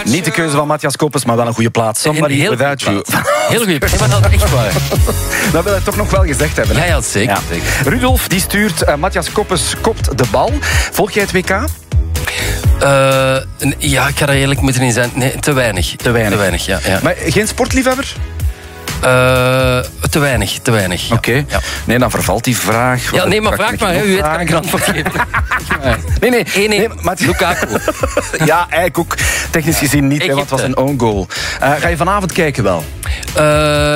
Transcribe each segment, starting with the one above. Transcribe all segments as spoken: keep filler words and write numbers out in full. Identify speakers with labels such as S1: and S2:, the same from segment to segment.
S1: Niet de keuze van Matthias Koppes, maar wel een goede plaats. Somebody
S2: heel
S1: Without You.
S2: Heel goede plaats. Maar dat is echt waar.
S1: Dat wil hij toch nog wel gezegd hebben. Hè?
S2: Ja, ja, zeker.
S1: Ja.
S2: zeker.
S1: Rudolf die stuurt, uh, Matthias Koppes kopt de bal. Volg jij het W K?
S2: Uh, ja, ik ga er eerlijk moeten in zijn. Nee, te weinig.
S1: Te weinig.
S2: Te weinig, ja. ja.
S1: Maar geen sportliefhebber?
S2: Uh, te weinig, te weinig. Ja.
S1: Oké. Okay.
S2: Ja.
S1: Nee, dan vervalt die vraag.
S2: Ja, nee, maar vraag maar. Hè. U weet kan ik een antwoord geven.
S1: nee, nee.
S2: één één.
S1: nee maar...
S2: Lukaku.
S1: ja, eigenlijk ook technisch gezien niet, hè, want het was een own goal. Uh, ga je vanavond kijken wel?
S2: Uh...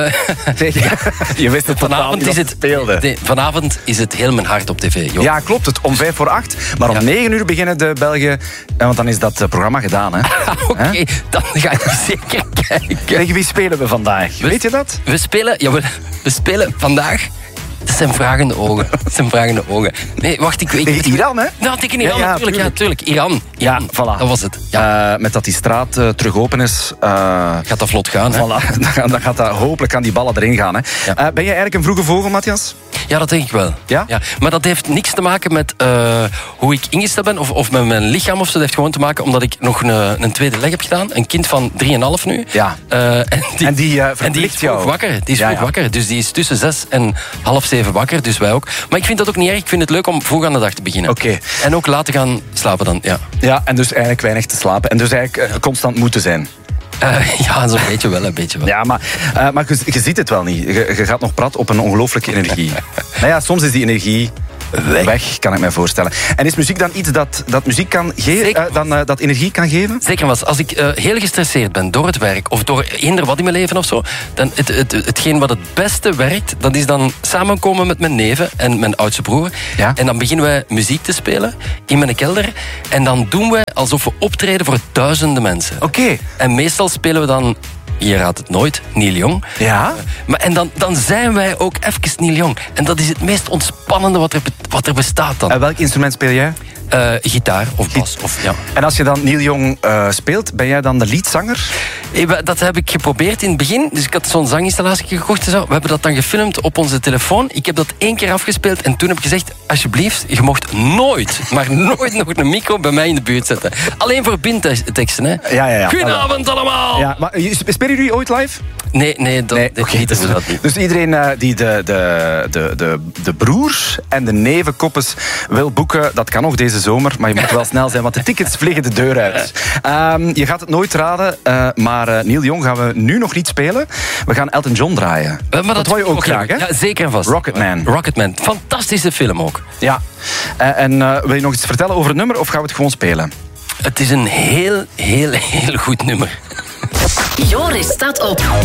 S1: je wist het
S2: vanavond is het
S1: speelde.
S2: De, vanavond is het heel mijn hart op tv. Joh.
S1: Ja, klopt. Het om vijf voor acht. Maar om ja. negen uur beginnen de Belgen. Want dan is dat programma gedaan. Oké,
S2: okay, dan ga ik zeker kijken.
S1: Tegen wie spelen we vandaag? We, weet je dat?
S2: We spelen, ja, we, we spelen vandaag. Dat zijn vragende ogen. Dat zijn vragende ogen. Nee, wacht, ik weet niet.
S1: Iran, hè?
S2: Nou, tegen Iran, ja, ja, natuurlijk. Ja, natuurlijk. Iran.
S1: Ja, voilà.
S2: Dat was het. Ja.
S1: Uh, met dat die straat uh, terug open is. Uh,
S2: gaat dat vlot gaan, hè?
S1: Voilà. Dan, dan gaat dat, hopelijk kan die ballen erin gaan, hè? Ja. Uh, ben jij eigenlijk een vroege vogel, Matthias?
S2: Ja, dat denk ik wel.
S1: Ja?
S2: Ja. Maar dat heeft niks te maken met uh, hoe ik ingesteld ben of, of met mijn lichaam of zo. Dat heeft gewoon te maken omdat ik nog een, een tweede leg heb gedaan. Een kind van drieënhalf nu.
S1: Ja.
S2: Uh, en die,
S1: en die, uh,
S2: en die is vroeg wakker. Die is
S1: ja,
S2: vroeg
S1: ja.
S2: wakker. Dus die is tussen zes en half zeven wakker. Dus wij ook. Maar ik vind dat ook niet erg. Ik vind het leuk om vroeg aan de dag te beginnen.
S1: Oké. Okay.
S2: En ook laten gaan slapen dan, ja.
S1: Ja, en dus eigenlijk weinig te slapen. En dus eigenlijk uh, constant moeten zijn.
S2: Uh, ja, zo'n beetje wel, een beetje wel.
S1: Ja, maar, uh, maar je, je ziet het wel niet. Je, je gaat nog prat op een ongelooflijke energie. Nou ja, soms is die energie weg, weg kan ik me voorstellen. En is muziek dan iets dat, dat muziek kan geven, uh, dan, uh, dat energie kan geven?
S2: Zeker, was. Als ik uh, heel gestresseerd ben door het werk of door eender wat in mijn leven of zo, dan het, het, hetgeen wat het beste werkt, dat is dan samenkomen met mijn neven en mijn oudste broer.
S1: Ja?
S2: En dan beginnen wij muziek te spelen in mijn kelder. En dan doen we alsof we optreden voor duizenden mensen.
S1: Oké. Okay.
S2: En meestal spelen we dan, je raadt het nooit, Neil Young.
S1: Ja?
S2: Uh, maar, en dan, dan zijn wij ook even Neil Young. En dat is het meest ontspannende wat er, wat er bestaat dan.
S1: En welk instrument speel jij?
S2: Uh, gitaar of bas. Of, ja.
S1: En als je dan Neil Young uh, speelt, ben jij dan de leadzanger?
S2: Dat heb ik geprobeerd in het begin. Dus ik had zo'n zanginstallatie gekocht en zo. We hebben dat dan gefilmd op onze telefoon. Ik heb dat één keer afgespeeld en toen heb ik gezegd, alsjeblieft, je mocht nooit, maar nooit nog een micro bij mij in de buurt zetten. Alleen voor bindteksten, hè.
S1: Ja, ja, ja.
S2: Goedenavond allemaal!
S1: Ja, maar spelen jullie ooit live?
S2: Nee, nee, dat,
S1: nee,
S2: dat,
S1: okay,
S2: niet,
S1: dus,
S2: dat niet.
S1: Dus iedereen uh, die de, de, de, de, de broers en de neven Koppes wil boeken, dat kan nog deze zomer, maar je moet wel snel zijn, want de tickets vliegen de deur uit. Um, je gaat het nooit raden, uh, maar uh, Neil Young gaan we nu nog niet spelen. We gaan Elton John draaien. Uh, maar dat, dat wil je ook graag, hè?
S2: Ja, zeker en vast.
S1: Rocketman.
S2: Rocketman. Fantastische film ook.
S1: Ja. Uh, en uh, wil je nog iets vertellen over het nummer of gaan we het gewoon spelen?
S2: Het is een heel, heel, heel goed nummer.
S3: Joris staat op.